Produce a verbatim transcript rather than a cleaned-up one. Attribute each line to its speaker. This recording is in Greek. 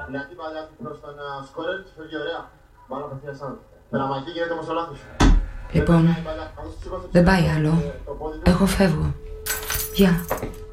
Speaker 1: Λατή παλιά προς τον σκόρερ, φεύγει ωραία. Μπάλα απευθείας σαν. Περαμαϊκή γίνεται όμως ο λάθος.
Speaker 2: Λοιπόν, δεν πάει άλλο. Εγώ φεύγω. Γεια.